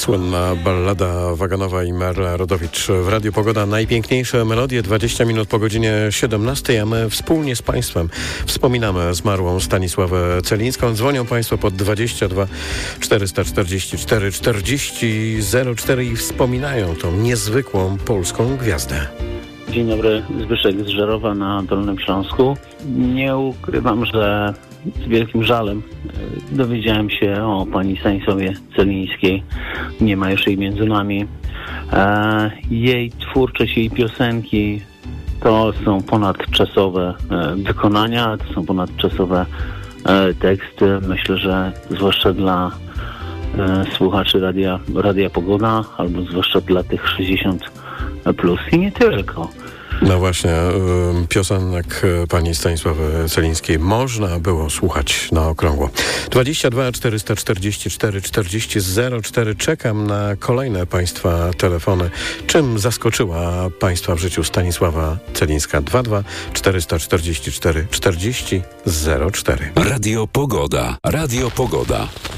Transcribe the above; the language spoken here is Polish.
Słynna ballada Waganowa i Merle Rodowicz w Radiu Pogoda. Najpiękniejsze melodie, 20 minut po godzinie 17, a my wspólnie z Państwem wspominamy zmarłą Stanisławę Celińską. Dzwonią Państwo pod 22 444 40 04 i wspominają tą niezwykłą polską gwiazdę. Dzień dobry, Zbyszek z Żerowa na Dolnym Śląsku. Nie ukrywam, że z wielkim żalem dowiedziałem się o pani Stanisławie Celińskiej. Nie ma już jej między nami. Jej twórczość, jej piosenki to są ponadczasowe wykonania, to są ponadczasowe teksty. Myślę, że zwłaszcza dla słuchaczy Radia Pogoda, albo zwłaszcza dla tych 60 plus i nie tylko. No właśnie, piosenek pani Stanisławy Celińskiej można było słuchać na okrągło. 22 444 40 04. Czekam na kolejne Państwa telefony. Czym zaskoczyła Państwa w życiu Stanisława Celińska? 22 444 40 04. Radio Pogoda. Radio Pogoda.